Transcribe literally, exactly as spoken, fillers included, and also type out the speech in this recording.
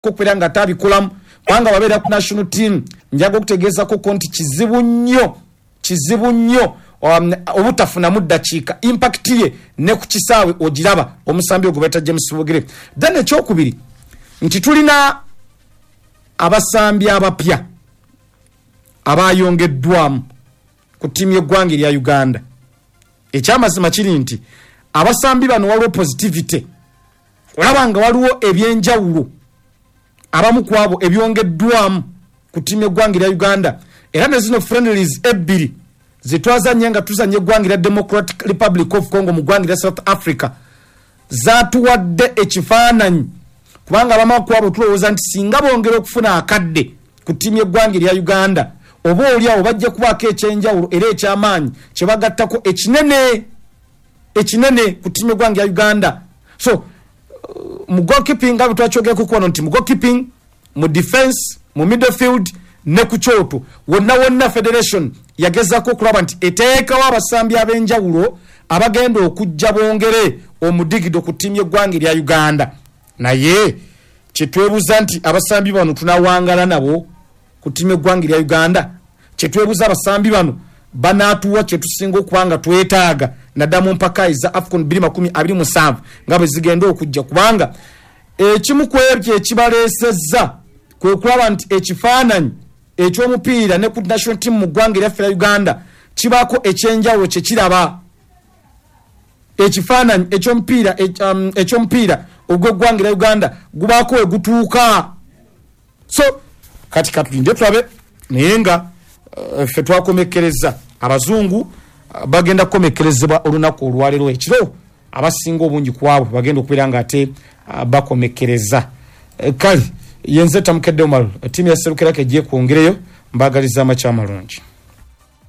ko kwera tabi kulamu panga wabera ku national team njago kutegeza ko konti kizibu nnyo kizibu nnyo um, obutafuna muddakiika impact ye ne ku kisaawe ogiraba omusambi ogubeta James Bugire then ekyokubiri nti tulina abasambi abapya abayongeddwamu ku timu y'eggwanga lya Uganda. Ekyamazima kiri nti abasambi bano waliwo positivity olabanga waliwo ebyenjawulo abamu kwabo ebyongeddwamu ku timu y'eggwanga lya Uganda era ne zino friendlies ebbiri zitwazanye nga tuzanye eggwanga lya Democratic Republic of Congo mu ggwanga lya South Africa zatuwadde ekifaananyi kubanga abamu kwabo tulowooza nti singa bongera okufuna akadde ku timu y'eggwanga lya Uganda oba oliawo bajja kubaako ekyenjawulo era ekyamaanyi kye bagattako ekinene ekinene ku timu y'eggwanga lya Uganda. So uh, mu goalkeeping abo twakyogerako kuwano nti mu goalkeeping mu defense mu midfield ne ku kyoto wonna wonna federation yagezako okulaba nti eteekawo abasambi ab'enjawulo abagenda okujja bongere omudigido ku timu y'eggwanga lya Uganda. Naye kyetwebuza nti abasambi bano tunawangala nabo ku timu y'eggwanga lya Uganda kyetwebuza abasambi bano banatuwa kyetusinga okubanga twetaaga naddamu mpaka za AFCON bbiri makumi abiri mu musanvu nga bwe zigenda okujja kubanga ekimu ku ebyo ekibaleesezza kwe kulaba nti ekifaananyi eky'omupiira ne ku national team mu ggwanga lyaffe lya Uganda kibaako ekyenjawulo kye kiraba ekifaananyi eky'omupiira eky'omupiira ogw'eggwanga lya Uganda gubaako we gutuuka. So kati katulinde tulabe naye nga uh, ffe twakomekereza abazungu uh, bagenda kukomekerezebwa olunaku olwaleero ekiro abasinga obungi kwabo bagenda okubeera nga ate uh, bakomekereza uh, kale yenze tamukedde omal timu ya Serukirako ejje kwongereyo mbagaliza amakyama lungi.